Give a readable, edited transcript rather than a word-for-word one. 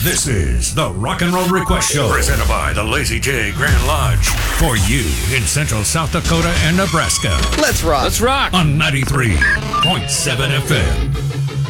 This is the Rock and Roll Request Show, presented by the Lazy J Grand Lodge. For you in Central South Dakota and Nebraska. Let's rock. Let's rock. On 93.7 FM.